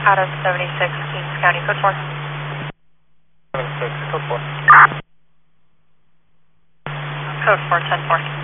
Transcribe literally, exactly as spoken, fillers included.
out of seventy-six, Kings County, code four. seventy-six, code four. Code four, ten four.